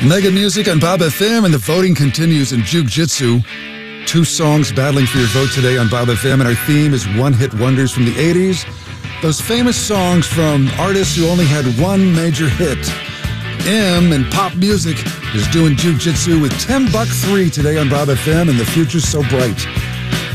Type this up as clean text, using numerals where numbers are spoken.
Mega Music on Bob FM, and the voting continues in Juke Jitsu. 2 songs battling for your vote today on Bob FM, and our theme is one-hit wonders from the 80s. Those famous songs from artists who only had one major hit. M in pop music is doing Juke Jitsu with $10 3 today on Bob FM, and the future's so bright.